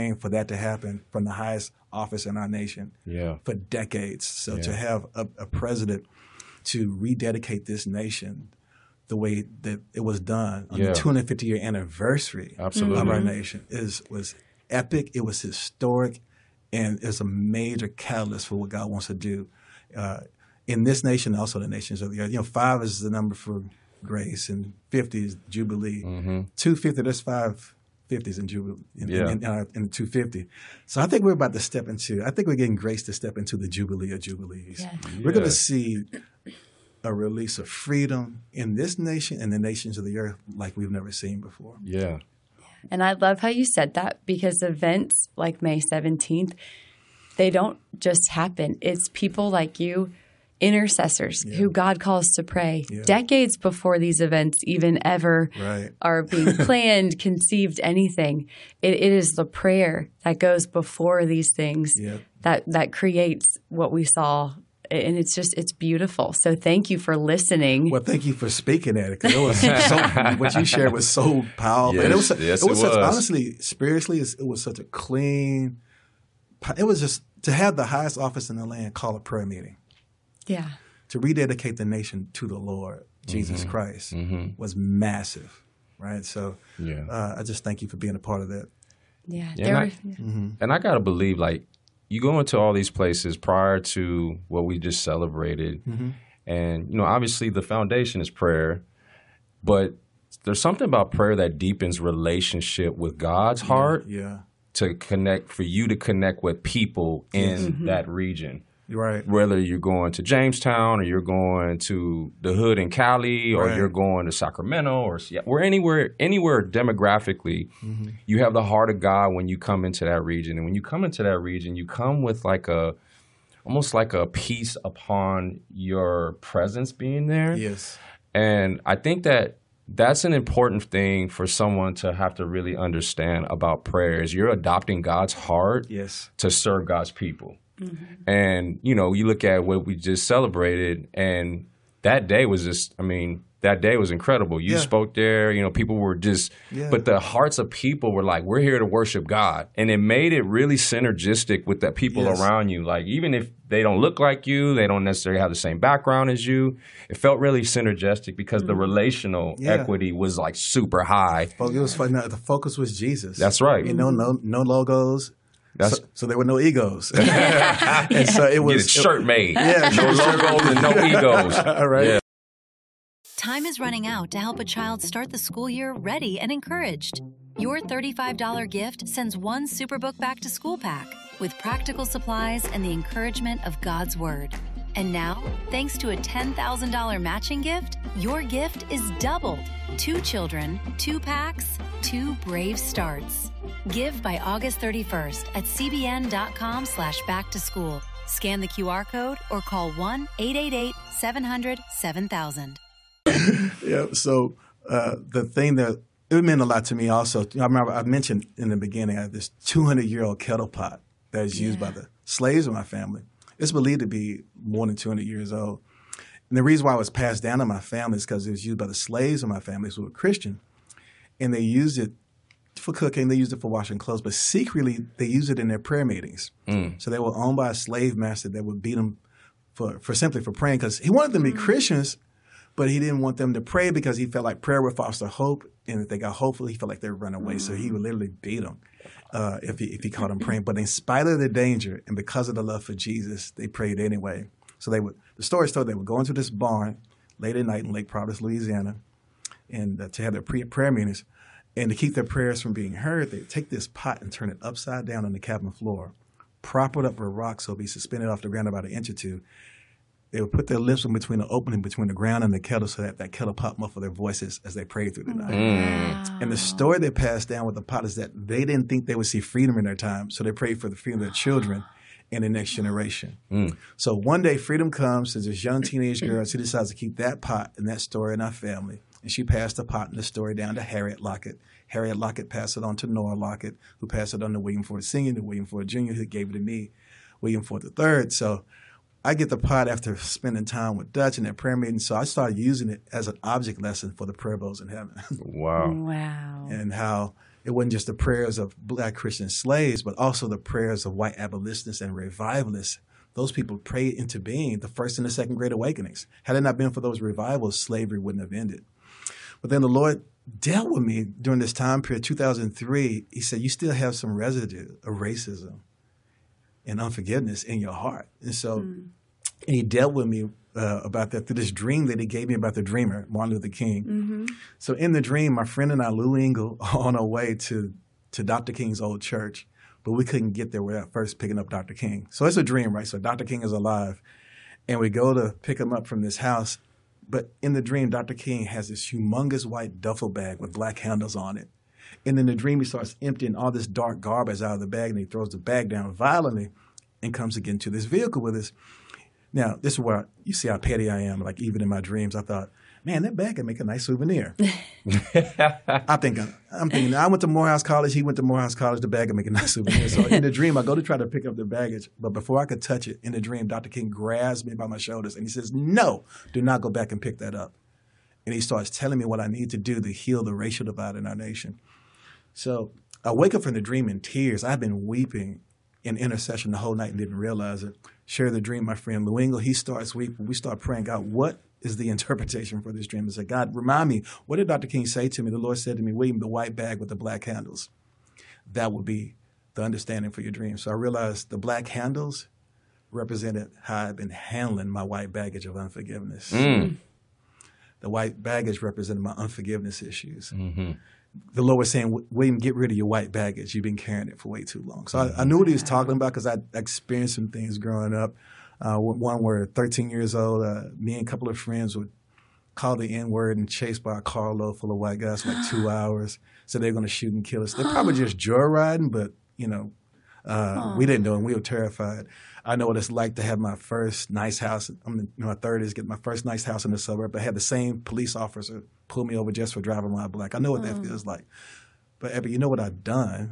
praying for that to happen from the highest office in our nation for decades. So to have a president to rededicate this nation the way that it was done on the 250-year anniversary of our nation was epic. It was historic, and it's a major catalyst for what God wants to do in this nation, and also the nations of the earth. 5 is the number for grace, and 50 is Jubilee. 250, there's 5 50s in Jubilee in the 250. So I think we're about to step into. I think we're getting grace to step into the Jubilee of Jubilees. We're going to see a release of freedom in this nation and the nations of the earth like we've never seen before. And I love how you said that, because events like May 17th, they don't just happen. It's people like you, intercessors who God calls to pray decades before these events even ever are being planned, conceived, anything. It is the prayer that goes before these things that creates what we saw. And it's beautiful. So thank you for listening. Well, thank you for speaking at it, because it was what you shared was so powerful. Yes, and it was such, honestly, spiritually, it was such a clean. It was just to have the highest office in the land call a prayer meeting. To rededicate the nation to the Lord Jesus Christ was massive, right? So I just thank you for being a part of that. And I gotta believe, like, you go into all these places prior to what we just celebrated, and obviously the foundation is prayer, but there's something about prayer that deepens relationship with God's heart to connect, for you to connect with people in that region. Right. Whether you're going to Jamestown, or you're going to the hood in Cali, or you're going to Sacramento, or anywhere demographically, you have the heart of God when you come into that region. And when you come into that region, you come with almost like a peace upon your presence being there. Yes. And I think that's an important thing for someone to have to really understand about prayer, is you're adopting God's heart to serve God's people. And, you look at what we just celebrated, and that day was that day was incredible. You spoke there, people were just, but the hearts of people were like, we're here to worship God. And it made it really synergistic with the people around you. Like, even if they don't look like you, they don't necessarily have the same background as you, it felt really synergistic because the relational equity was like super high. It was fun. The focus was Jesus. That's right. No logos. So there were no egos. And so it was get a shirt made. No logos and no egos. All right. Time is running out to help a child start the school year ready and encouraged. Your $35 gift sends one Superbook Back to School pack with practical supplies and the encouragement of God's Word. And now, thanks to a $10,000 matching gift, your gift is doubled. 2 children, 2 packs, 2 brave starts. Give by August 31st at cbn.com/backtoschool. Scan the QR code or call 1-888-700-7000. So the thing that it meant a lot to me also, I remember I mentioned in the beginning, I had this 200-year-old kettle pot that is used by the slaves of my family. It's believed to be more than 200 years old. And the reason why it was passed down to my family is because it was used by the slaves of my family who were Christian. And they used it for cooking, they used it for washing clothes, but secretly they used it in their prayer meetings. So they were owned by a slave master that would beat them for simply for praying, because he wanted them to be Christians, but he didn't want them to pray because he felt like prayer would foster hope. And if they got hopeful, he felt like they would run away. So he would literally beat them if he caught them praying. But in spite of the danger and because of the love for Jesus, they prayed anyway. So the story told they would go into this barn late at night in Lake Providence, Louisiana, and to have their prayer meetings. And to keep their prayers from being heard, they'd take this pot and turn it upside down on the cabin floor, prop it up with rocks so it'd be suspended off the ground about an inch or two. They would put their lips in between the opening between the ground and the kettle so that kettle pot muffled their voices as they prayed through the night. Wow. And the story they passed down with the pot is that they didn't think they would see freedom in their time, so they prayed for the freedom of their children and the next generation. So one day freedom comes to this young teenage girl. She decides to keep that pot and that story in our family. And she passed the pot and the story down to Harriet Lockett. Harriet Lockett passed it on to Nora Lockett, who passed it on to William Ford Sr., to William Ford Jr., who gave it to me, William Ford III. So I get the pot after spending time with Dutch in their prayer meeting. So I started using it as an object lesson for the prayer bowls in heaven. Wow. Wow. And how it wasn't just the prayers of Black Christian slaves, but also the prayers of white abolitionists and revivalists. Those people prayed into being the first and the second Great Awakenings. Had it not been for those revivals, slavery wouldn't have ended. But then the Lord dealt with me during this time period, 2003. He said, you still have some residue of racism and unforgiveness in your heart. And so and he dealt with me about that through this dream that he gave me about the dreamer, Martin Luther King. So in the dream, my friend and I, Lou Engle, are on our way to Dr. King's old church, but we couldn't get there without first picking up Dr. King. So it's a dream, right? So Dr. King is alive, and we go to pick him up from this house. But in the dream, Dr. King has this humongous white duffel bag with black handles on it. And in the dream, he starts emptying all this dark garbage out of the bag, and he throws the bag down violently and comes again to this vehicle with us. Now, this is where you see how petty I am. Like, even in my dreams, I thought, man, that bag can make a nice souvenir. I'm thinking, I went to Morehouse College. He went to Morehouse College. The bag can make a nice souvenir. So in the dream, I go to try to pick up the baggage. But before I could touch it, in the dream, Dr. King grabs me by my shoulders and he says, no, do not go back and pick that up. And he starts telling me what I need to do to heal the racial divide in our nation. So I wake up from the dream in tears. I've been weeping in intercession the whole night and didn't realize it. Share the dream, my friend Lou Engle, he starts weeping. We start praying, God, what is the interpretation for this dream? I said, God, remind me, what did Dr. King say to me? The Lord said to me, William, the white bag with the black handles. That would be the understanding for your dream. So I realized the black handles represented how I've been handling my white baggage of unforgiveness. The white baggage represented my unforgiveness issues. The Lord was saying, William, get rid of your white baggage. You've been carrying it for way too long. So I knew what he was talking about because I experienced some things growing up. One where 13 years old, me and a couple of friends would call the N-word and chased by a carload full of white guys for like 2 hours. So they're going to shoot and kill us. They're probably just joyriding, but, you know, we didn't know, and we were terrified. I know what it's like to have my first nice house. I'm in my 30s, get my first nice house in the suburb. I had the same police officer pull me over just for driving while black. I know what that feels like. But Abby, you know what I've done?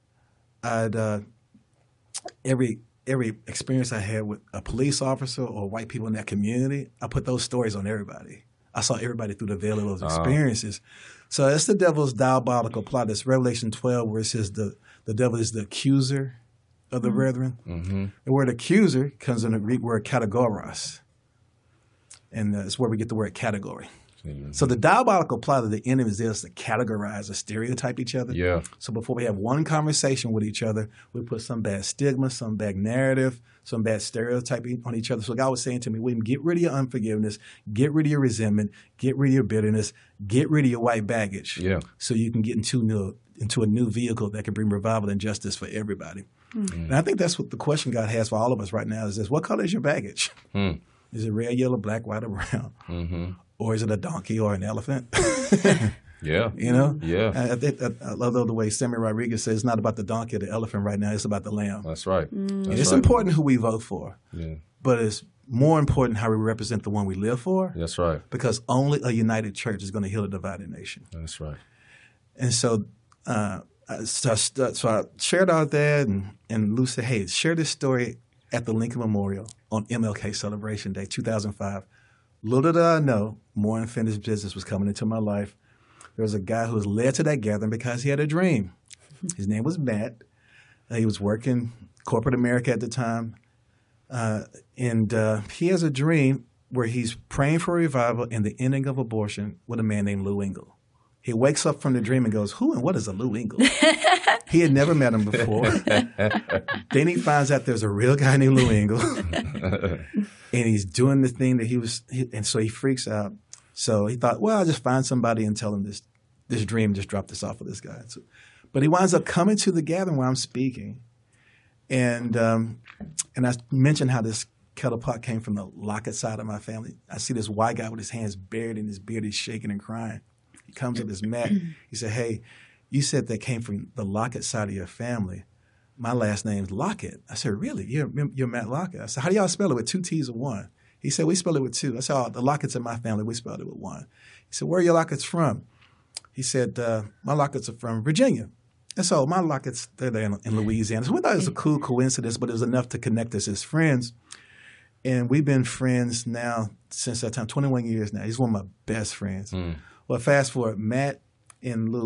Every experience I had with a police officer or white people in that community, I put those stories on everybody. I saw everybody through the veil of those experiences. So it's the devil's diabolical plot. It's Revelation 12 where it says the devil is the accuser of the brethren. The word accuser comes in the Greek word kategoros. And it's where we get the word category. So the diabolical plot of the enemy is to categorize or stereotype each other. Yeah. So before we have one conversation with each other, we put some bad stigma, some bad narrative, some bad stereotyping on each other. So God was saying to me, William, get rid of your unforgiveness, get rid of your resentment, get rid of your bitterness, get rid of your white baggage. Yeah. So you can get into a new vehicle that can bring revival and justice for everybody. And I think that's what the question God has for all of us right now is this: what color is your baggage? Is it red, yellow, black, white, or brown? Or is it a donkey or an elephant? Yeah. You know? Yeah. I love the way Sammy Rodriguez says it's not about the donkey or the elephant right now, it's about the lamb. That's right. It's important who we vote for. Yeah. But it's more important how we represent the one we live for. That's right. Because only a united church is going to heal a divided nation. That's right. And so so I shared out there, and Lou said, hey, share this story at the Lincoln Memorial on MLK Celebration Day, 2005. Little did I know, more unfinished business was coming into my life. There was a guy who was led to that gathering because he had a dream. His name was Matt. He was working corporate America at the time. And he has a dream where he's praying for revival and the ending of abortion with a man named Lou Engle. He wakes up from the dream and goes, who and what is a Lou Engle? He had never met him before. Then he finds out there's a real guy named Lou Engle. And he's doing the thing that and so he freaks out. So he thought, well, I'll just find somebody and tell him this dream, just drop this off of this guy. So, but he winds up coming to the gathering where I'm speaking. And I mentioned how this kettle pot came from the Lockett side of my family. I see this white guy with his hands buried in his beard. He's shaking and crying. He comes up his mat. He said, hey, you said that came from the Lockett side of your family. My last name's Lockett. I said, really? You're Matt Lockett? I said, how do y'all spell it, with 2 T's or 1? He said, we spell it with 2. I said, oh, the Locketts in my family, we spelled it with 1. He said, where are your Locketts from? He said, my Locketts are from Virginia. And so my Locketts, they're there in Louisiana. So we thought it was a cool coincidence, but it was enough to connect us as friends. And we've been friends now since that time, 21 years now. He's one of my best friends. Well, fast forward, Matt and Lou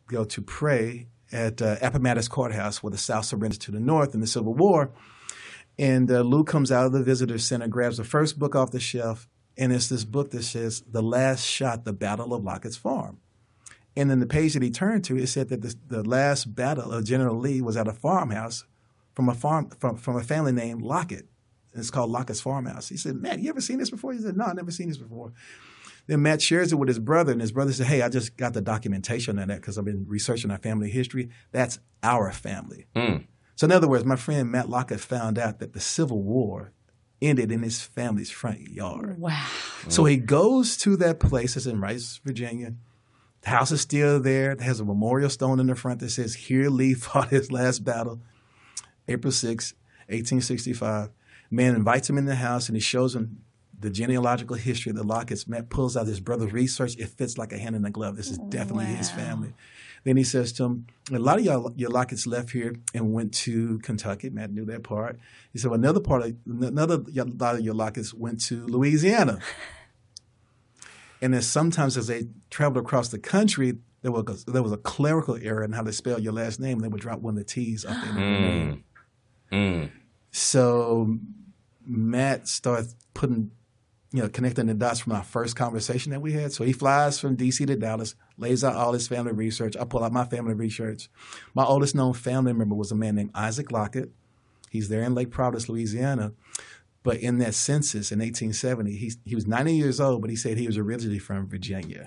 go to pray at Appomattox Courthouse, where the South surrendered to the North in the Civil War. And Lou comes out of the visitor center, grabs the first book off the shelf, and it's this book that says, The Last Shot, The Battle of Lockett's Farm. And then the page that he turned to, it said that the last battle of General Lee was at a farmhouse from a family named Lockett. And it's called Lockett's Farmhouse. He said, Matt, you ever seen this before? He said, no, I've never seen this before. Then Matt shares it with his brother, and his brother said, hey, I just got the documentation on that because I've been researching our family history. That's our family. So in other words, my friend Matt Lockett found out that the Civil War ended in his family's front yard. Wow. So he goes to that place. It's in Rice, Virginia. The house is still there. It has a memorial stone in the front that says, here Lee fought his last battle, April 6, 1865. Man invites him in the house, and he shows him the genealogical history of the Locketts. Matt pulls out his brother's research. It fits like a hand in a glove. This is definitely his family. Then he says to him, a lot of your Locketts left here and went to Kentucky. Matt knew that part. He said, well, a lot of your Locketts went to Louisiana. And then sometimes as they traveled across the country, there was a clerical error in how they spelled your last name. They would drop one of the T's off the end of the name. So Matt starts connecting the dots from our first conversation that we had. So he flies from D.C. to Dallas, lays out all his family research. I pull out my family research. My oldest known family member was a man named Isaac Lockett. He's there in Lake Providence, Louisiana. But in that census in 1870, he was 90 years old, but he said he was originally from Virginia.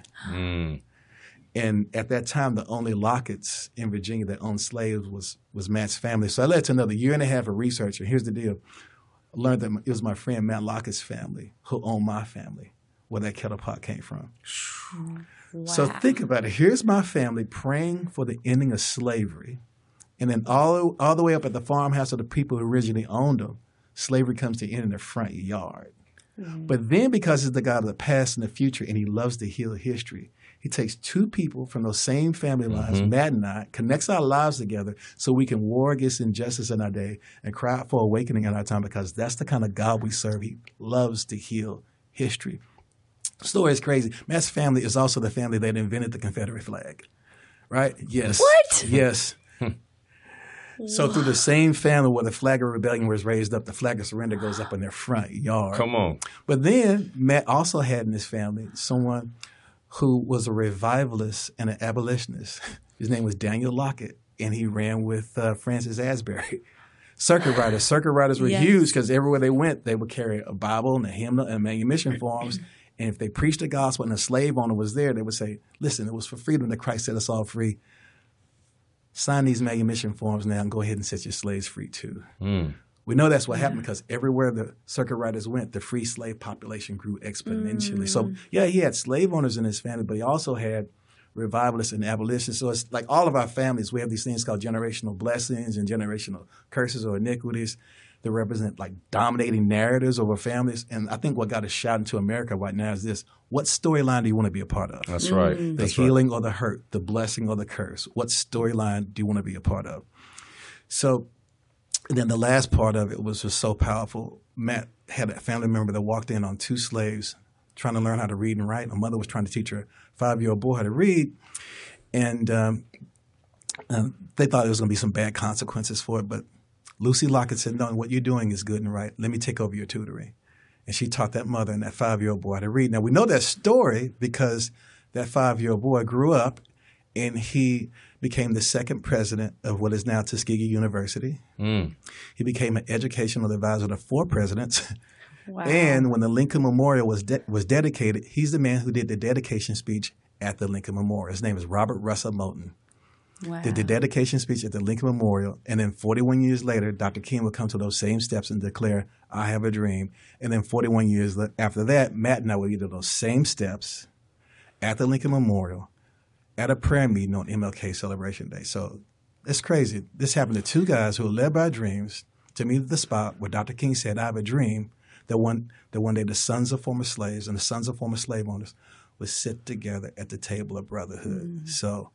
And at that time, the only Locketts in Virginia that owned slaves was Matt's family. So I led to another year and a half of research. And here's the deal. I learned that it was my friend Matt Lockett's family who owned my family, where that kettle pot came from. Wow. So think about it. Here's my family praying for the ending of slavery. And then all the way up at the farmhouse of the people who originally owned them, slavery comes to end in their front yard. But then because he's the God of the past and the future and he loves to heal history, he takes two people from those same family lines, Matt and I, connects our lives together so we can war against injustice in our day and cry out for awakening in our time, because that's the kind of God we serve. He loves to heal history. The story is crazy. Matt's family is also the family that invented the Confederate flag, right? Yes. What? Yes. So through the same family where the flag of rebellion was raised up, the flag of surrender goes up in their front yard. Come on. But then Matt also had in his family someone who was a revivalist and an abolitionist. His name was Daniel Lockett, and he ran with Francis Asbury. Circuit riders. Circuit riders were huge because everywhere they went, they would carry a Bible and a hymnal and manumission forms. And if they preached the gospel and a slave owner was there, they would say, listen, it was for freedom that Christ set us all free. Sign these manumission forms now and go ahead and set your slaves free too. We know that's what happened because everywhere the circuit riders went, the free slave population grew exponentially. So, he had slave owners in his family, but he also had revivalists and abolitionists. So it's like all of our families, we have these things called generational blessings and generational curses or iniquities that represent like dominating narratives over families. And I think what got us shouting to America right now is this: what storyline do you want to be a part of? That's right. The healing or the hurt, the blessing or the curse. What storyline do you want to be a part of? So then the last part of it was just so powerful. Matt had a family member that walked in on two slaves trying to learn how to read and write. A mother was trying to teach her 5-year-old boy how to read. And they thought there was going to be some bad consequences for it, but Lucy Lockett said, no, what you're doing is good and right. Let me take over your tutoring. And she taught that mother and that 5-year-old boy how to read. Now, we know that story because that 5-year-old boy grew up and he became the second president of what is now Tuskegee University. He became an educational advisor to 4 presidents. Wow. And when the Lincoln Memorial was dedicated, he's the man who did the dedication speech at the Lincoln Memorial. His name is Robert Russell Moulton. Wow. Did the dedication speech at the Lincoln Memorial, and then 41 years later, Dr. King would come to those same steps and declare, I have a dream. And then 41 years after that, Matt and I would do those same steps at the Lincoln Memorial at a prayer meeting on MLK Celebration Day. So it's crazy. This happened to 2 guys who were led by dreams to meet at the spot where Dr. King said, I have a dream that one day the sons of former slaves and the sons of former slave owners would sit together at the table of brotherhood. So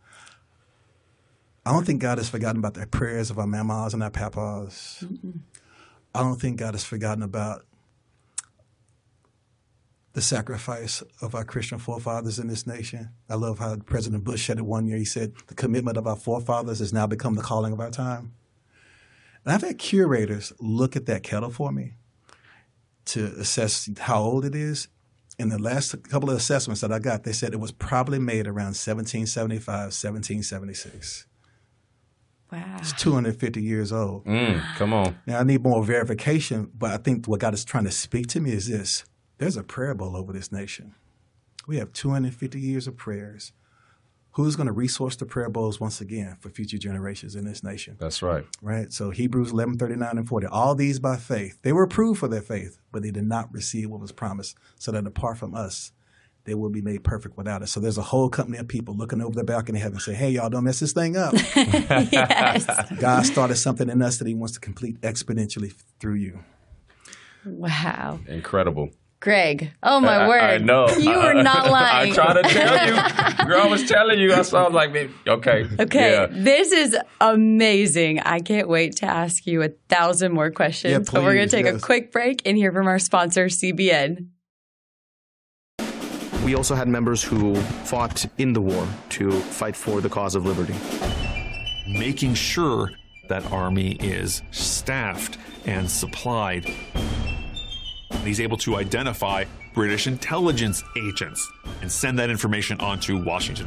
I don't think God has forgotten about the prayers of our mamas and our papas. I don't think God has forgotten about the sacrifice of our Christian forefathers in this nation. I love how President Bush said it one year. He said, the commitment of our forefathers has now become the calling of our time. And I've had curators look at that kettle for me to assess how old it is. In the last couple of assessments that I got, they said it was probably made around 1775, 1776. Wow. It's 250 years old. Come on. Now, I need more verification, but I think what God is trying to speak to me is this. There's a prayer bowl over this nation. We have 250 years of prayers. Who's going to resource the prayer bowls once again for future generations in this nation? That's right. Right? So Hebrews 11:39 and 40. All these by faith. They were approved for their faith, but they did not receive what was promised, so that apart from us, they will be made perfect without us. So there's a whole company of people looking over the balcony of heaven and say, hey, y'all, don't mess this thing up. Yes. God started something in us that he wants to complete exponentially through you. Wow. Incredible. Greg, oh my word. I know. You were not lying. I tried to tell you. Girl, I was telling you. I was like, okay. Okay, Yeah. this is amazing. I can't wait to ask you 1,000 more questions. Yeah, But we're going to please, take a yes. quick break and hear from our sponsor, CBN. We also had members who fought in the war to fight for the cause of liberty. Making sure that army is staffed and supplied. He's able to identify British intelligence agents and send that information on to Washington.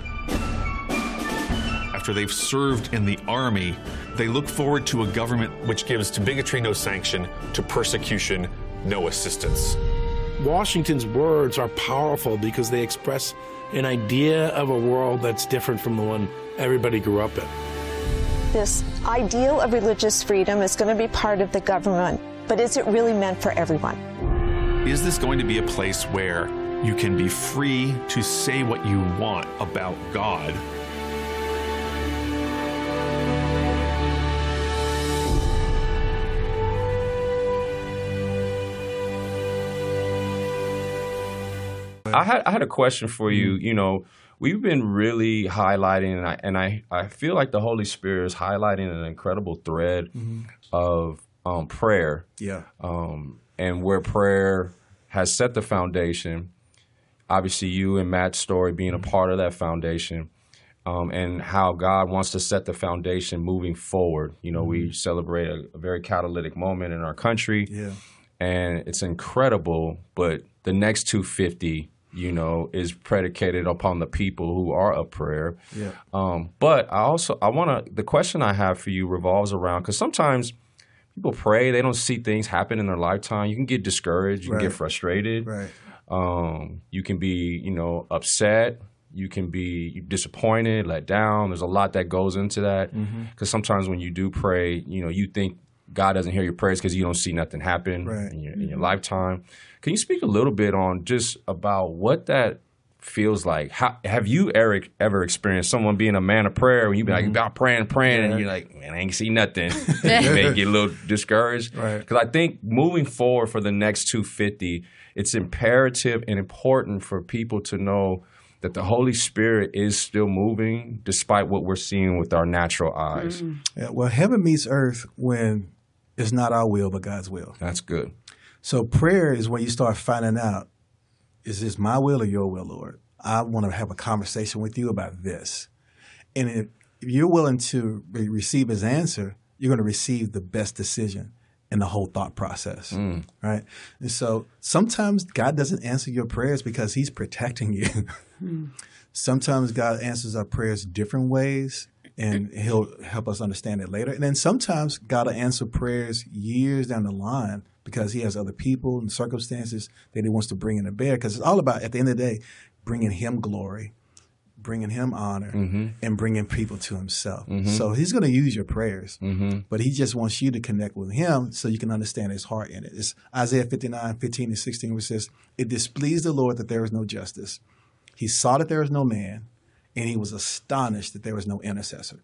After they've served in the army, they look forward to a government which gives to bigotry no sanction, to persecution no assistance. Washington's words are powerful because they express an idea of a world that's different from the one everybody grew up in. This ideal of religious freedom is going to be part of the government, but is it really meant for everyone? Is this going to be a place where you can be free to say what you want about God? I had a question for you. You know, we've been really highlighting, and I feel like the Holy Spirit is highlighting an incredible thread of prayer. Yeah. And where prayer has set the foundation. Obviously, you and Matt's story being a part of that foundation, and how God wants to set the foundation moving forward. You know, we celebrate a very catalytic moment in our country, and it's incredible. But the next 250, you know, is predicated upon the people who are of prayer. Yeah. But the question I have for you revolves around, because sometimes people pray, they don't see things happen in their lifetime. You can get discouraged, you can get frustrated. Right. You can be, you know, upset. You can be disappointed, let down. There's a lot that goes into that. Because sometimes when you do pray, you know, you think God doesn't hear your prayers because you don't see nothing happen in your lifetime. Can you speak a little bit on just about what that feels like? Have you, Eric, ever experienced someone being a man of prayer when you be like, about praying, and you're like, man, I ain't see nothing. You may get a little discouraged. Right. Because I think moving forward for the next 250, it's imperative and important for people to know that the Holy Spirit is still moving despite what we're seeing with our natural eyes. Yeah, well, heaven meets earth when it's not our will but God's will. That's good. So prayer is when you start finding out, is this my will or your will, Lord? I want to have a conversation with you about this. And if you're willing to receive his answer, you're going to receive the best decision in the whole thought process, right? And so sometimes God doesn't answer your prayers because he's protecting you. Sometimes God answers our prayers different ways, and he'll help us understand it later. And then sometimes God will answer prayers years down the line because he has other people and circumstances that he wants to bring into bear. Because it's all about, at the end of the day, bringing him glory, bringing him honor, and bringing people to himself. So he's going to use your prayers, but he just wants you to connect with him so you can understand his heart in it. It's Isaiah 59:15-16, which says, "It displeased the Lord that there is no justice. He saw that there is no man, and he was astonished that there was no intercessor."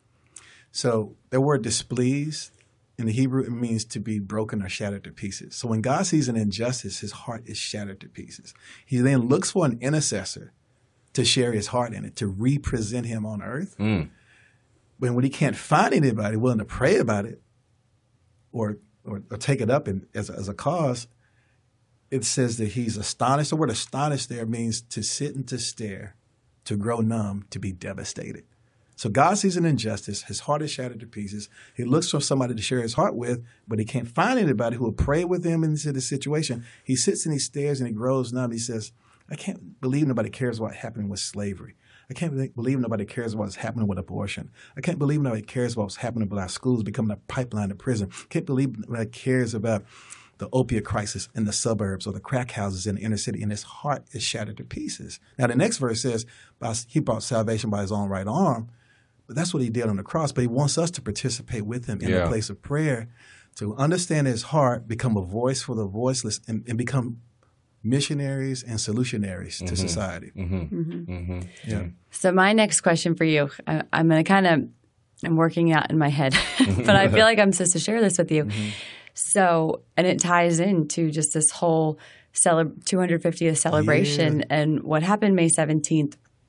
So the word displeased in the Hebrew, it means to be broken or shattered to pieces. So when God sees an injustice, his heart is shattered to pieces. He then looks for an intercessor to share his heart in it, to represent him on earth. But when he can't find anybody willing to pray about it or take it up as a cause, it says that he's astonished. The word astonished there means to sit and to stare, to grow numb, to be devastated. So God sees an injustice. His heart is shattered to pieces. He looks for somebody to share his heart with, but he can't find anybody who will pray with him into this situation. He sits and he stares and he grows numb. He says, I can't believe nobody cares what happened with slavery. I can't believe nobody cares what's happening with abortion. I can't believe nobody cares what's happening with our schools becoming a pipeline to prison. I can't believe nobody cares about the opiate crisis in the suburbs or the crack houses in the inner city, and his heart is shattered to pieces. Now, the next verse says, he brought salvation by his own right arm. But that's what he did on the cross. But he wants us to participate with him in the place of prayer, to understand his heart, become a voice for the voiceless, and become missionaries and solutionaries to society. Yeah. So my next question for you, I'm going to I'm working out in my head, but I feel like I'm supposed to share this with you. So, and it ties into just this whole 250th celebration and what happened May 17th.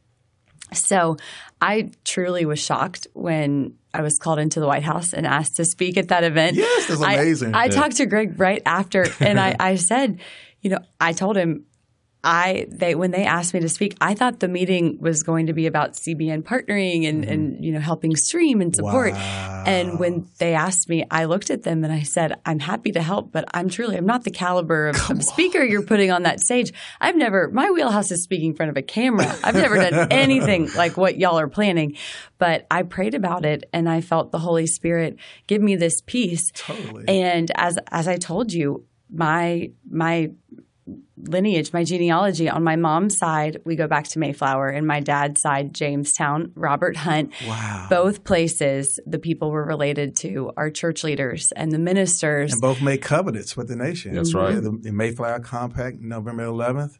So I truly was shocked when I was called into the White House and asked to speak at that event. Yes, that's amazing. I talked to Greg right after, and I said, I told him, when they asked me to speak, I thought the meeting was going to be about CBN partnering and helping stream and support. Wow. And when they asked me, I looked at them and I said, I'm happy to help, but I'm not the caliber of speaker you're putting on that stage. My wheelhouse is speaking in front of a camera. I've never done anything like what y'all are planning. But I prayed about it and I felt the Holy Spirit give me this peace. Totally. And as I told you, my lineage, my genealogy, on my mom's side, we go back to Mayflower, and my dad's side, Jamestown, Robert Hunt. Wow. Both places, the people we're related to are church leaders and the ministers. And both made covenants with the nation. That's right. Yeah, the Mayflower Compact, November 11th,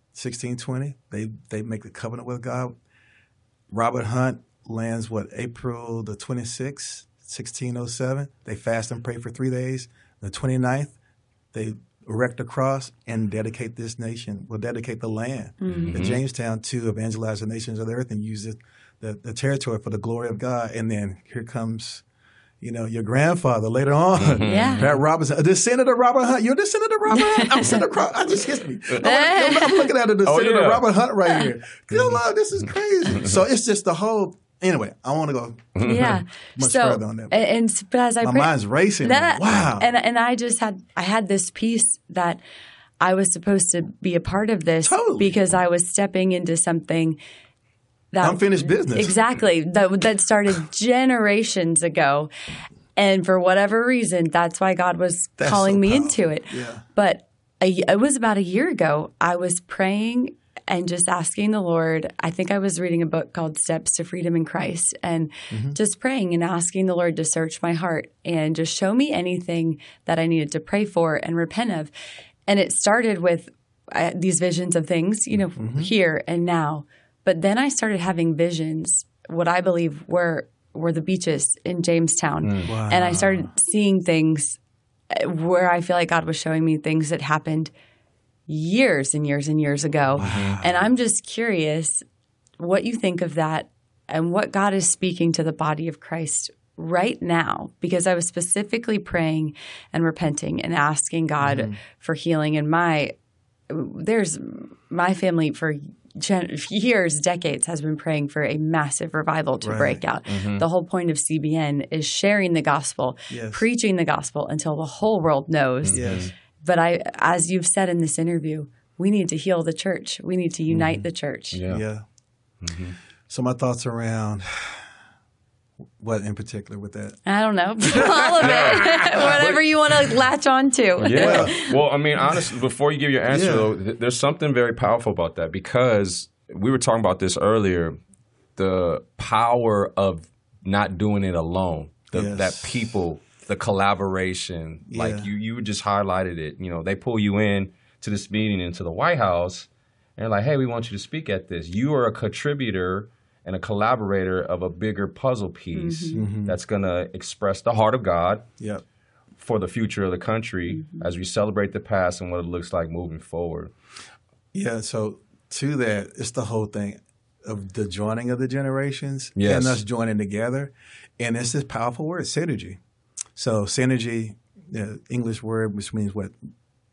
1620, they make the covenant with God. Robert Hunt lands, April the 26th, 1607. They fast and pray for 3 days. The 29th, they erect a cross and dedicate this nation, dedicate the land, the Jamestown, to evangelize the nations of the earth and use the territory for the glory of God. And then here comes, your grandfather later on, Pat Robertson, a descendant of Robert Hunt. You're a descendant of Robert Hunt? I'm Senator Cross. I just hit me. I'm looking at a descendant of Robert Hunt right here. Good Lord, this is crazy. So it's just the whole. Anyway, I want to go much further on that. But as my mind's racing. Wow. And I had this piece that I was supposed to be a part of this because I was stepping into something that unfinished business. Exactly. That started generations ago. And for whatever reason, that's why God was calling me into it. Yeah. But it was about a year ago. I was praying and just asking the Lord. I think I was reading a book called Steps to Freedom in Christ, and just praying and asking the Lord to search my heart and just show me anything that I needed to pray for and repent of. And it started with these visions of things, here and now. But then I started having visions, what I believe were the beaches in Jamestown. Wow. And I started seeing things where I feel like God was showing me things that happened years and years and years ago. Wow. And I'm just curious what you think of that and what God is speaking to the body of Christ right now, because I was specifically praying and repenting and asking God for healing. And my family for years, decades, has been praying for a massive revival to break out. The whole point of CBN is sharing the gospel, preaching the gospel until the whole world knows. Yes. But as you've said in this interview, we need to heal the church. We need to unite the church. Yeah. So my thoughts around what in particular with that? I don't know. All of it. Whatever you want to latch on to. Yeah. Well, I mean, honestly, before you give your answer, though, there's something very powerful about that, because we were talking about this earlier, the power of not doing it alone, that people, the collaboration, like you just highlighted it. They pull you in to this meeting into the White House and they're like, hey, we want you to speak at this. You are a contributor and a collaborator of a bigger puzzle piece that's going to express the heart of God for the future of the country as we celebrate the past and what it looks like moving forward. Yeah, so to that, it's the whole thing of the joining of the generations and us joining together. And it's this powerful word, synergy. So synergy, the English word, which means what?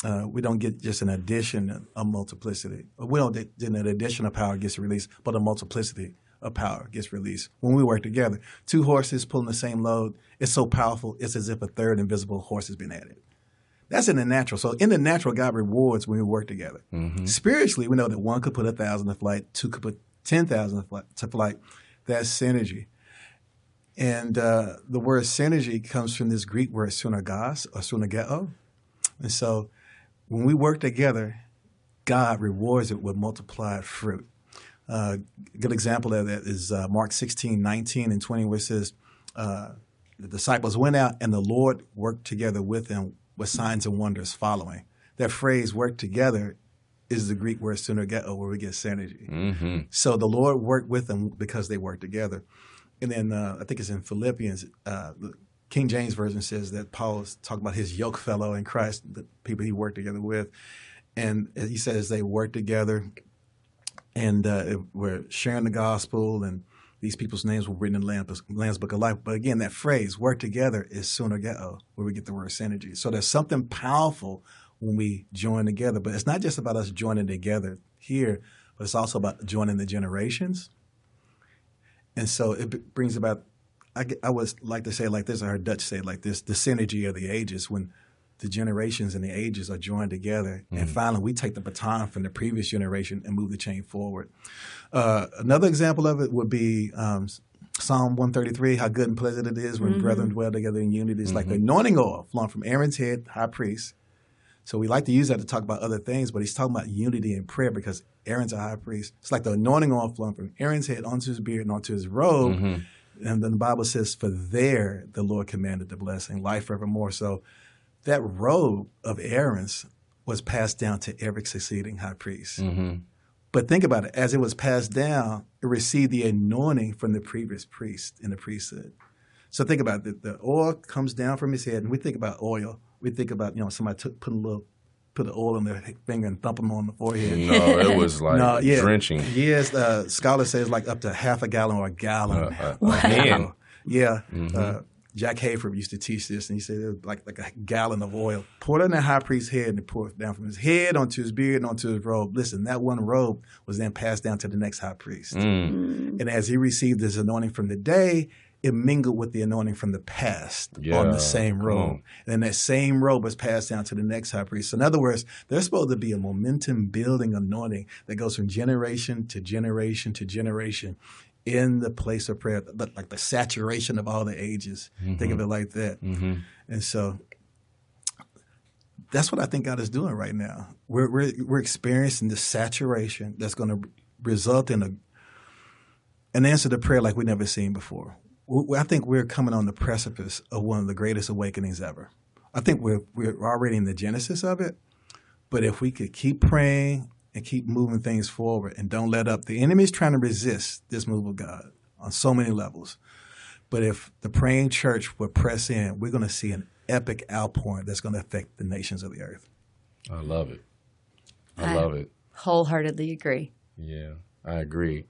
we don't get just an addition of multiplicity. We don't get an addition of power gets released, but a multiplicity of power gets released. When we work together, 2 horses pulling the same load, it's so powerful, it's as if a third invisible horse has been added. That's in the natural. So in the natural, God rewards when we work together. Mm-hmm. Spiritually, we know that 1 could put 1,000 to flight, 2 could put 10,000 to flight. That's synergy. And the word synergy comes from this Greek word synergos or synergeo. And so when we work together, God rewards it with multiplied fruit. A good example of that is Mark 16, 19 and 20, where it says, the disciples went out and the Lord worked together with them with signs and wonders following. That phrase, work together, is the Greek word synergeo, where we get synergy. Mm-hmm. So the Lord worked with them because they worked together. And then I think it's in Philippians, the King James Version says that Paul is talking about his yoke fellow in Christ, the people he worked together with. And he says they worked together and we're sharing the gospel, and these people's names were written in the Lamb's Book of Life. But again, that phrase, work together, is synergeo, where we get the word synergy. So there's something powerful when we join together. But it's not just about us joining together here, but it's also about joining the generations. And so it brings about, I would like to say it like this, I heard Dutch say it like this, the synergy of the ages, when the generations and the ages are joined together. Mm-hmm. And finally, we take the baton from the previous generation and move the chain forward. Another example of it would be Psalm 133, how good and pleasant it is when mm-hmm. brethren dwell together in unity. It's mm-hmm. like the anointing oil flowing from Aaron's head, high priest. So we like to use that to talk about other things, but he's talking about unity in prayer because Aaron's a high priest. It's like the anointing oil flowing from Aaron's head onto his beard and onto his robe. Mm-hmm. And then the Bible says, for there the Lord commanded the blessing, life forevermore. So that robe of Aaron's was passed down to every succeeding high priest. Mm-hmm. But think about it. As it was passed down, it received the anointing from the previous priest in the priesthood. So think about it. The oil comes down from his head, and we think about oil. We think about, somebody put the oil in their finger and thump them on the forehead. No, it was like drenching. Yes, scholars say it's like up to half a gallon or a gallon. Wow. Yeah. Mm-hmm. Jack Hayford used to teach this, and he said it was like a gallon of oil. Poured on the high priest's head and poured it down from his head onto his beard and onto his robe. Listen, that one robe was then passed down to the next high priest. Mm. And as he received his anointing from the day, it mingled with the anointing from the past on the same robe. And that same robe was passed down to the next high priest. So in other words, there's supposed to be a momentum building anointing that goes from generation to generation to generation in the place of prayer, like the saturation of all the ages. Mm-hmm. Think of it like that. Mm-hmm. And so that's what I think God is doing right now. We're experiencing this saturation that's going to result in an answer to prayer like we've never seen before. I think we're coming on the precipice of one of the greatest awakenings ever. I think we're already in the genesis of it, but if we could keep praying and keep moving things forward and don't let up, the enemy's trying to resist this move of God on so many levels. But if the praying church will press in, we're going to see an epic outpouring that's going to affect the nations of the earth. I love it. I love it. Wholeheartedly agree. Yeah, I agree.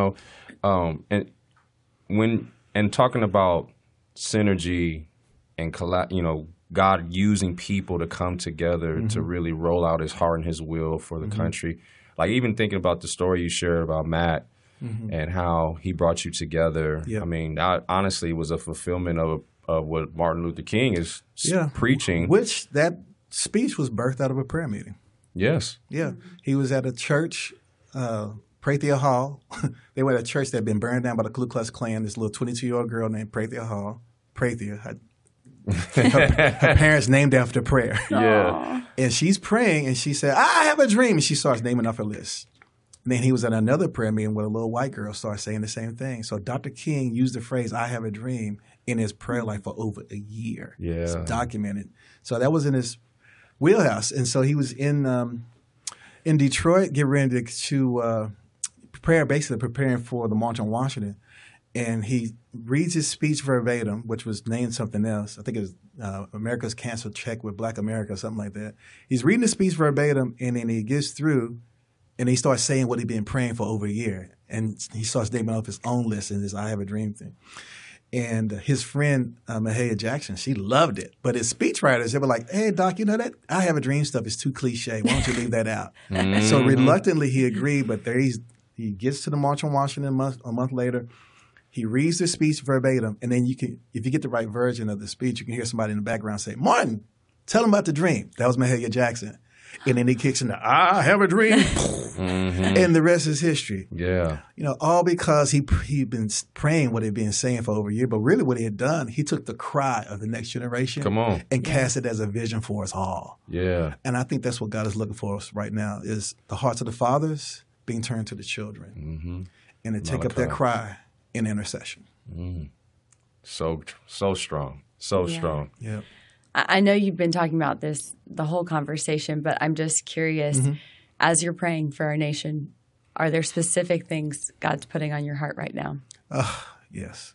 And talking about synergy and God using people to come together mm-hmm. to really roll out his heart and his will for the mm-hmm. country. Like even thinking about the story you shared about Matt mm-hmm. and how he brought you together. Yep. I mean, honestly, it was a fulfillment of what Martin Luther King is preaching. Which that speech was birthed out of a prayer meeting. Yes. Yeah. He was at a church, Prathia Hall. They were at a church that had been burned down by the Ku Klux Klan. This little 22-year-old girl named Prathia Hall. Prathia. Her parents named after prayer. Yeah. And she's praying, and she said, I have a dream. And she starts naming off her list. And then he was at another prayer meeting where a little white girl started saying the same thing. So Dr. King used the phrase, I have a dream, in his prayer life for over a year. Yeah. It's documented. So that was in his wheelhouse. And so he was in Detroit, getting ready to basically preparing for the March on Washington. And he reads his speech verbatim, which was named something else. I think it was America's Cancer Check with Black America or something like that. He's reading the speech verbatim, and then he gets through, and he starts saying what he'd been praying for over a year. And he starts naming off his own list and his I Have a Dream thing. And his friend, Mahalia Jackson, she loved it. But his speechwriters, they were like, hey, Doc, you know that I Have a Dream stuff is too cliche. Why don't you leave that out? So reluctantly, he agreed. But he gets to the March on Washington a month later. He reads the speech verbatim. And then if you get the right version of the speech, you can hear somebody in the background say, Martin, tell him about the dream. That was Mahalia Jackson. And then he kicks in the, I have a dream. And the rest is history. Yeah. All because he'd been praying what he'd been saying for over a year. But really what he had done, he took the cry of the next generation and cast it as a vision for us all. Yeah. And I think that's what God is looking for us right now, is the hearts of the fathers being turned to the children. And to take up that cry in intercession. So strong. So strong. Yeah. I know you've been talking about this the whole conversation, but I'm just curious, as you're praying for our nation, are there specific things God's putting on your heart right now? Yes.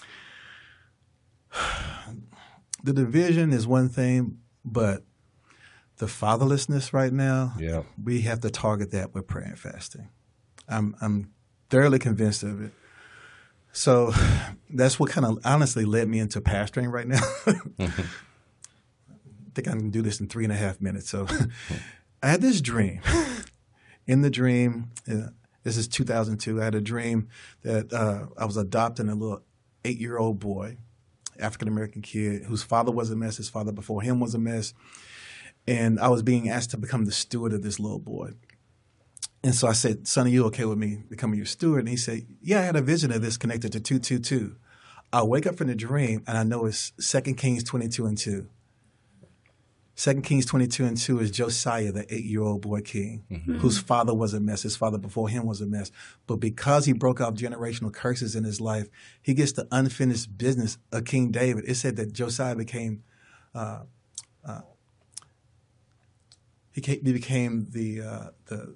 The division is one thing, but the fatherlessness right now, we have to target that with prayer and fasting. I'm thoroughly convinced of it. So that's what kind of honestly led me into pastoring right now. I think I can do this in 3.5 minutes. So I had this dream. In the dream, this is 2002, I had a dream that I was adopting a little 8-year-old boy, African-American kid, whose father was a mess. His father before him was a mess. And I was being asked to become the steward of this little boy. And so I said, son, are you okay with me becoming your steward? And he said, yeah, I had a vision of this connected to 222. I wake up from the dream, and I know it's 2 Kings 22:2. 2 Kings 22:2 is Josiah, the 8-year-old boy king, whose father was a mess. His father before him was a mess. But because he broke off generational curses in his life, he gets the unfinished business of King David. It said that Josiah became he became the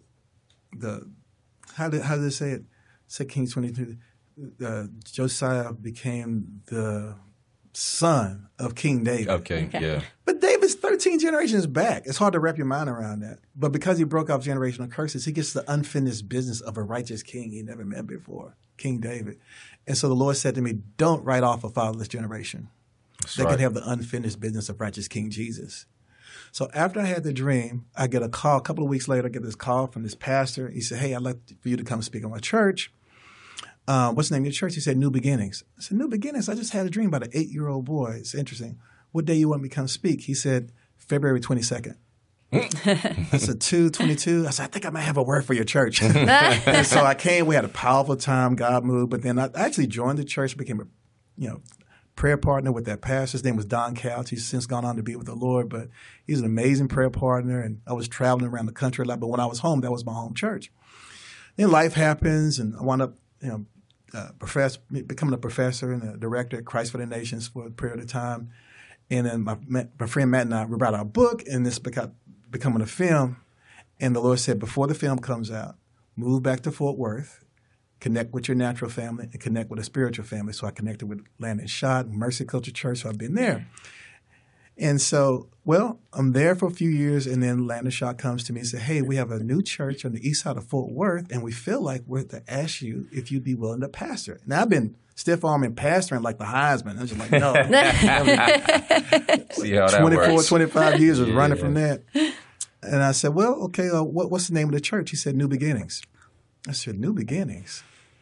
how did it say it? 2 Kings 22. Josiah became the son of King David. Okay, yeah. But David's 13 generations back. It's hard to wrap your mind around that. But because he broke off generational curses, he gets the unfinished business of a righteous king he never met before, King David. And so the Lord said to me, don't write off a fatherless generation. They could have the unfinished business of righteous King Jesus. So after I had the dream, I get a call. A couple of weeks later, I get this call from this pastor. He said, hey, I'd like for you to come speak at my church. What's the name of your church? He said, New Beginnings. I said, New Beginnings? I just had a dream about an 8-year-old boy. It's interesting. What day you want me to come speak? He said, February 22nd. I said, 2/22. I said, I think I might have a word for your church. And so I came. We had a powerful time. God moved. But then I actually joined the church, became a prayer partner with that pastor. His name was Don Couch. He's since gone on to be with the Lord. But he's an amazing prayer partner. And I was traveling around the country a lot. But when I was home, that was my home church. Then life happens, and I wound up becoming a professor and a director at Christ for the Nations for a period of time. And then my friend Matt and I wrote our book, and this becoming a film. And the Lord said, before the film comes out, move back to Fort Worth, connect with your natural family, and connect with a spiritual family. So I connected with Landon Schott, Mercy Culture Church, so I've been there. And so, I'm there for a few years, and then Landon Schott comes to me and says, hey, we have a new church on the east side of Fort Worth, and we feel like we're to ask you if you'd be willing to pastor. Now, I've been stiff-arming pastoring like the Heisman. I was just like, no. See how that 24, 25 years of running from that. And I said, okay, what's the name of the church? He said, New Beginnings. I said, New Beginnings?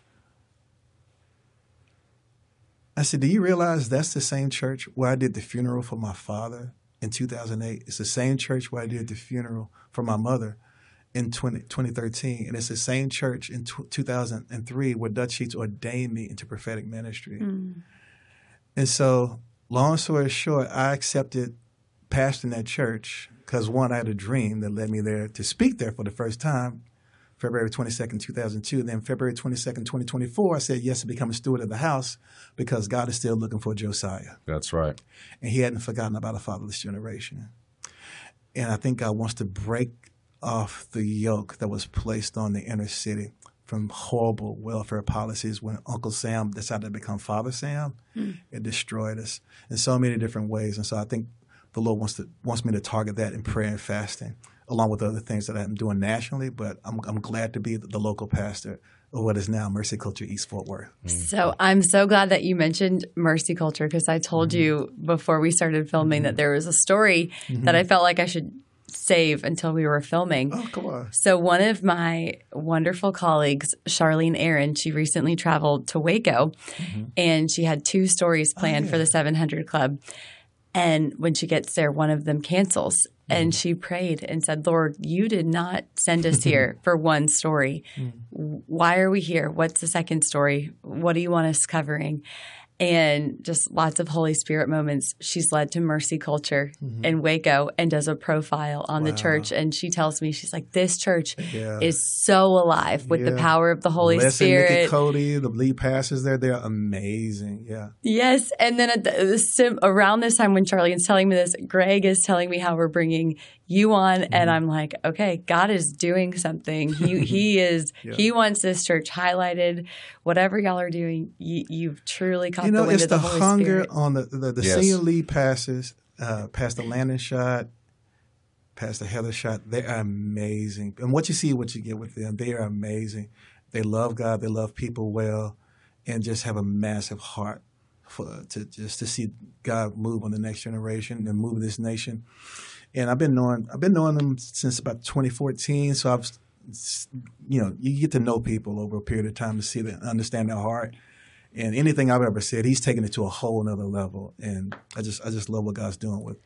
I said, do you realize that's the same church where I did the funeral for my father in 2008? It's the same church where I did the funeral for my mother in 2013. And it's the same church in 2003 where Dutch Sheets ordained me into prophetic ministry. And so, long story short, I accepted pastoring that church because, one, I had a dream that led me there to speak there for the first time, February 22nd, 2002. And then February 22nd, 2024, I said yes to become a steward of the house because God is still looking for Josiah. That's right. And he hadn't forgotten about a fatherless generation. And I think God wants to break off the yoke that was placed on the inner city from horrible welfare policies. When Uncle Sam decided to become Father Sam, it destroyed us in so many different ways. And so I think the Lord wants me to target that in prayer and fasting, along with other things that I'm doing nationally. But I'm glad to be the local pastor of what is now Mercy Culture East Fort Worth. So I'm so glad that you mentioned Mercy Culture, because I told you before we started filming that there was a story that I felt like I should save until we were filming. Oh, come on. So one of my wonderful colleagues, Charlene Aaron, she recently traveled to Waco, and she had 2 stories planned for the 700 Club. And when she gets there, one of them cancels. And she prayed and said, Lord, you did not send us here for one story. Why are we here? What's the second story? What do you want us covering? And just lots of Holy Spirit moments. She's led to Mercy Culture in Waco and does a profile on the church. And she tells me, she's like, this church is so alive with the power of the Holy Spirit. Nikki Cody, the lead pastors there, they're amazing. Yeah. Yes. And then around this time when Charlene's telling me this, Greg is telling me how we're bringing you on. And I'm like, okay, God is doing something. He is, he wants this church highlighted. Whatever y'all are doing, you've truly caught the wind of the Holy hunger Spirit. on the senior lead pastors, Pastor Landon Schott, Pastor Heather Schott. They are amazing. And what you see, what you get with them, they are amazing. They love God. They love people well, and just have a massive heart to see God move on the next generation and move this nation. And I've been knowing them since about 2014. So you get to know people over a period of time to see them, understand their heart. And anything I've ever said, he's taken it to a whole nother level. And I just love what God's doing with.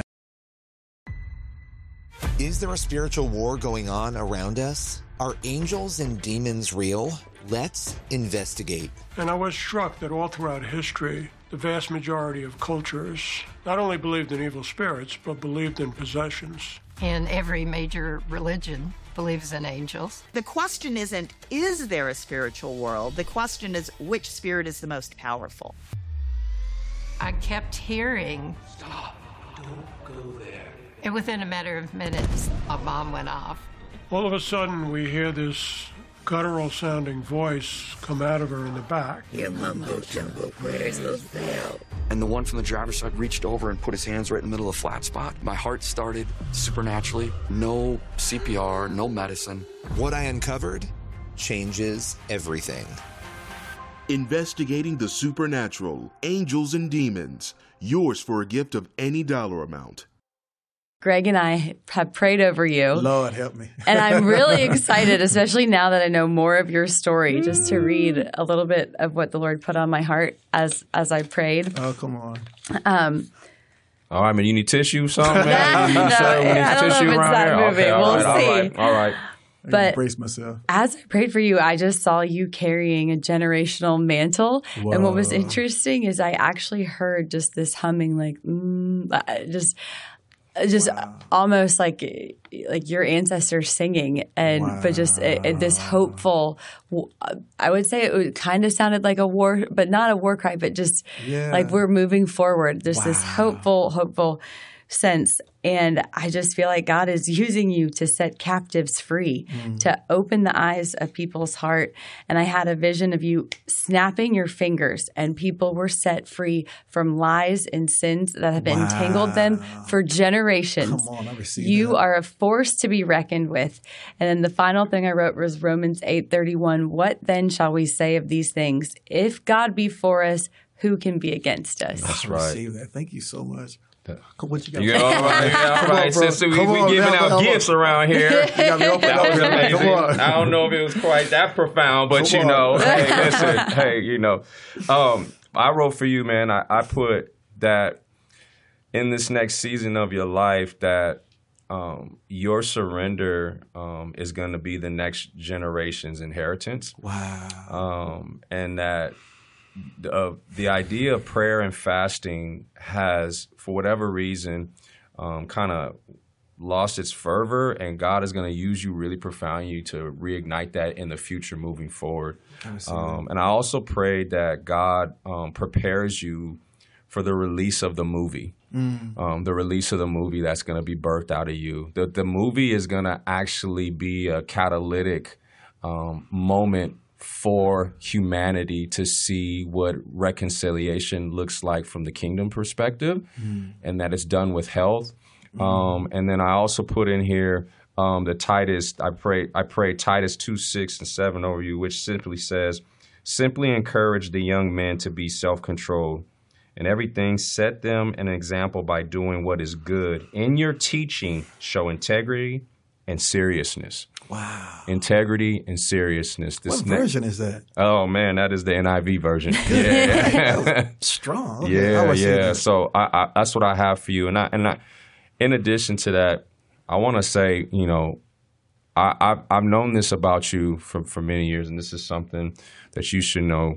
Is there a spiritual war going on around us? Are angels and demons real? Let's investigate. And I was struck that all throughout history, the vast majority of cultures not only believed in evil spirits, but believed in possessions. And every major religion believes in angels. The question isn't, is there a spiritual world? The question is, which spirit is the most powerful? I kept hearing, "Stop, don't go there." And within a matter of minutes, a bomb went off. All of a sudden, we hear this guttural-sounding voice come out of her in the back. Your mumbo-jumbo prayers will fail. And the one from the driver's side reached over and put his hands right in the middle of the flat spot. My heart started supernaturally. No CPR, no medicine. What I uncovered changes everything. Investigating the supernatural, angels and demons. Yours for a gift of any dollar amount. Greg and I have prayed over you. Lord, help me. And I'm really excited, especially now that I know more of your story, just to read a little bit of what the Lord put on my heart as I prayed. Oh, come on. All right, man, you need tissue, something, man? I don't know if it's that movie. Okay, we'll see. All right. But brace myself. As I prayed for you, I just saw you carrying a generational mantle. Whoa. And what was interesting is I actually heard just this humming, like, just wow. Almost like your ancestors singing, and wow. But just this hopeful. I would say it kind of sounded like a war, but not a war cry, but just like we're moving forward. Just this hopeful sense. And I just feel like God is using you to set captives free, to open the eyes of people's heart. And I had a vision of you snapping your fingers, and people were set free from lies and sins that have entangled them for generations. Come on, I received you that. are a force to be reckoned with. And then the final thing I wrote was Romans 8:31. What then shall we say of these things? If God be for us, who can be against us? That's right. I received that. Thank you so much. What you got? Yeah, all right. Since we giving out gifts around here. You got me open up. Come on. I don't know if it was quite that profound, but hey, listen, I wrote for you, man. I put that in this next season of your life that your surrender is going to be the next generation's inheritance. Wow. And that the idea of prayer and fasting has, for whatever reason, kind of lost its fervor, and God is going to use you really profoundly to reignite that in the future moving forward. And I also pray that God prepares you for the release of the movie. The release of the movie that's going to be birthed out of you. The movie is going to actually be a catalytic moment for humanity to see what reconciliation looks like from the kingdom perspective, and that it's done with health. And then I also put in here I pray Titus 2:6-7 over you, which simply says, simply encourage the young men to be self-controlled. In everything, set them an example by doing what is good. In your teaching, show integrity and seriousness. Wow. Integrity and seriousness. What version is that? Oh, man, that is the NIV version. Yeah. Strong. Okay. Yeah. So I that's what I have for you. And I, in addition to that, I want to say, I've known this about you for many years, and this is something that you should know,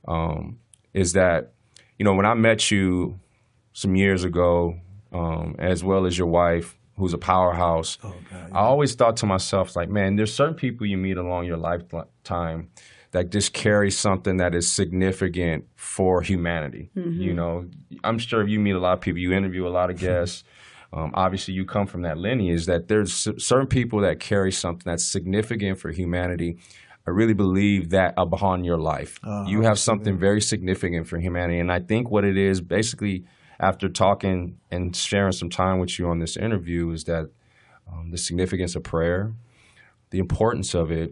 is that, when I met you some years ago, as well as your wife, who's a powerhouse, I always thought to myself, like, man, there's certain people you meet along your lifetime that just carry something that is significant for humanity. Mm-hmm. I'm sure you meet a lot of people, you interview a lot of guests. Obviously, you come from that lineage, that there's certain people that carry something that's significant for humanity. I really believe that upon your life. You have something very significant for humanity. And I think what it is, basically, after talking and sharing some time with you on this interview, is that the significance of prayer, the importance of it,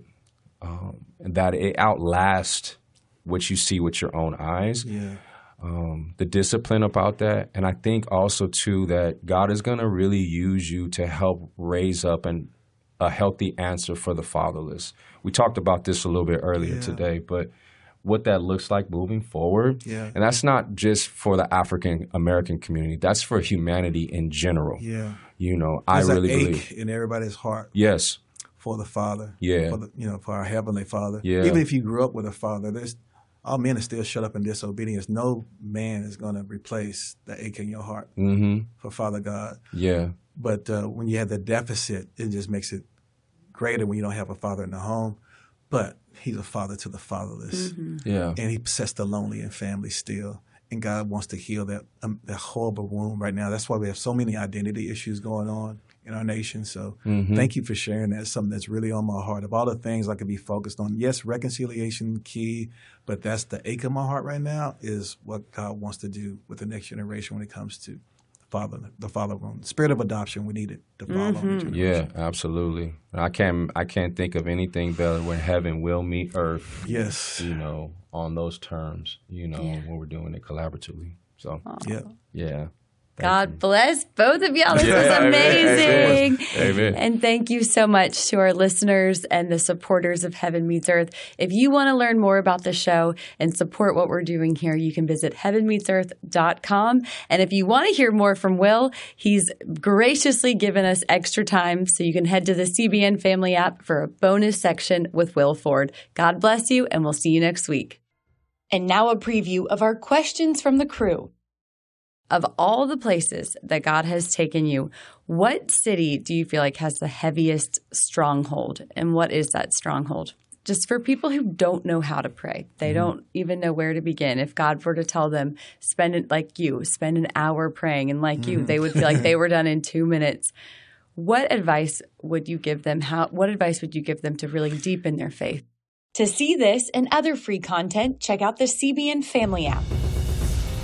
and that it outlasts what you see with your own eyes. Yeah. The discipline about that. And I think also, too, that God is going to really use you to help raise up a healthy answer for the fatherless. We talked about this a little bit earlier today, but what that looks like moving forward. Yeah. And that's not just for the African American community. That's for humanity in general. Yeah. I There's really an ache believe in everybody's heart. Yes. For the Father. Yeah. For our Heavenly Father. Yeah. Even if you grew up with a father, all men are still shut up in disobedience. No man is going to replace the ache in your heart for Father God. Yeah. But when you have the deficit, it just makes it greater when you don't have a father in the home. But he's a father to the fatherless. Mm-hmm. Yeah. And he possessed the lonely in family still. And God wants to heal that horrible wound right now. That's why we have so many identity issues going on in our nation. So thank you for sharing that. It's something that's really on my heart. Of all the things I could be focused on, yes, reconciliation key, but that's the ache of my heart right now is what God wants to do with the next generation when it comes to the father wound. Spirit of adoption, we need it to follow the generation. Yeah, absolutely. I can't think of anything better when heaven will meet earth. Yes. On those terms, when we're doing it collaboratively. So, yeah. God bless both of y'all. This is amazing. Amen. And thank you so much to our listeners and the supporters of Heaven Meets Earth. If you want to learn more about the show and support what we're doing here, you can visit heavenmeetsearth.com. And if you want to hear more from Will, he's graciously given us extra time, so you can head to the CBN Family app for a bonus section with Will Ford. God bless you, and we'll see you next week. And now a preview of our questions from the crew. Of all the places that God has taken you, what city do you feel like has the heaviest stronghold? And what is that stronghold? Just for people who don't know how to pray, they don't even know where to begin. If God were to tell them, spend an hour praying, and like you, they would feel like they were done in 2 minutes. What advice would you give them? What advice would you give them to really deepen their faith? To see this and other free content, check out the CBN Family app.